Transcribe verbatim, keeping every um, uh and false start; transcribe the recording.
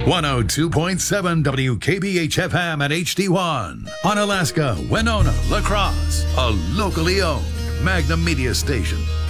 one oh two point seven W K B H F M and H D one. On Alaska, Winona, La Crosse, a locally owned Magnum Media station.